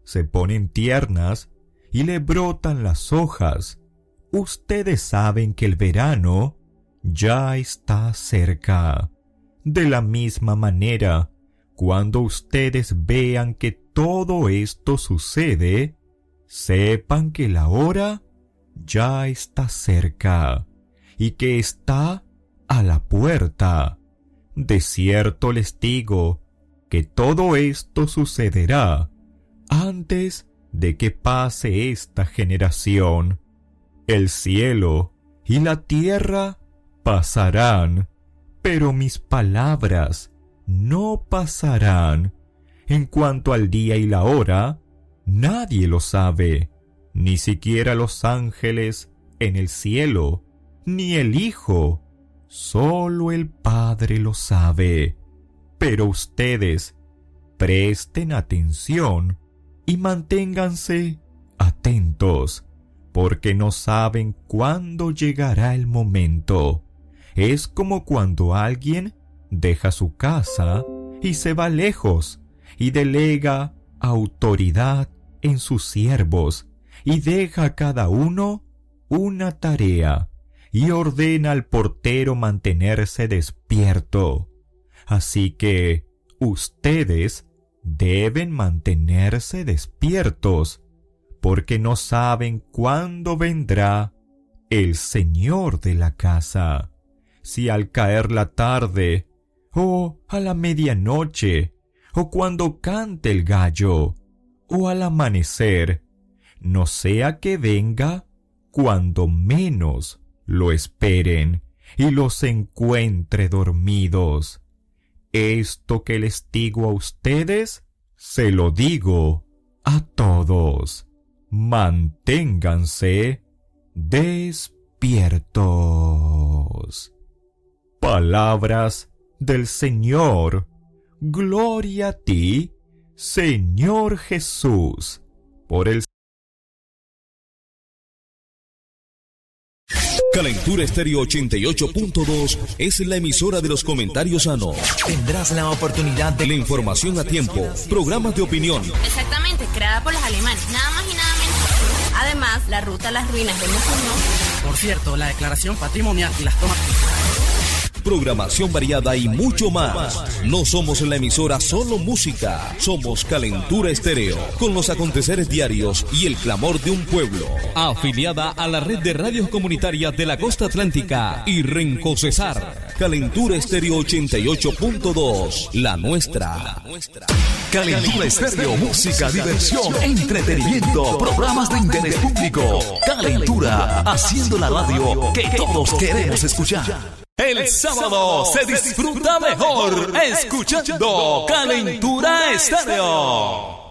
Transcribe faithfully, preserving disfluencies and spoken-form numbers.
se ponen tiernas y le brotan las hojas. Ustedes saben que el verano ya está cerca. De la misma manera, cuando ustedes vean que todo esto sucede, sepan que la hora ya está cerca y que está a la puerta. De cierto les digo que todo esto sucederá antes de que pase esta generación. El cielo y la tierra pasarán, pero mis palabras no pasarán. En cuanto al día y la hora, nadie lo sabe, ni siquiera los ángeles en el cielo, ni el Hijo, solo el Padre lo sabe. Pero ustedes presten atención y manténganse atentos, porque no saben cuándo llegará el momento. Es como cuando alguien deja su casa y se va lejos y delega autoridad en sus siervos y deja a cada uno una tarea y ordena al portero mantenerse despierto. Así que ustedes deben mantenerse despiertos, porque no saben cuándo vendrá el Señor de la casa. Si al caer la tarde, o a la medianoche, o cuando cante el gallo, o al amanecer, no sea que venga cuando menos lo esperen y los encuentre dormidos. Esto que les digo a ustedes, se lo digo a todos. Manténganse despiertos. Palabras del Señor. Gloria a ti, Señor Jesús. Por el Calentura Estéreo ochenta y ocho punto dos es la emisora de los comentarios sanos. Tendrás la oportunidad de la información a tiempo, programas de opinión. Exactamente, creada por los alemanes, nada más y nada menos. Además, la ruta a las ruinas de Montseñor. Por cierto, la declaración patrimonial y las tomas. Programación variada y mucho más. No somos la emisora solo música, somos Calentura Estéreo, con los aconteceres diarios y el clamor de un pueblo. Afiliada a la red de radios comunitarias de la costa atlántica y Renco Cesar. Calentura Estéreo ochenta y ocho punto dos, la nuestra. Calentura Estéreo, música, diversión, entretenimiento, programas de interés público. Calentura, haciendo la radio que todos queremos escuchar. El sábado se disfruta mejor escuchando Calentura Estéreo.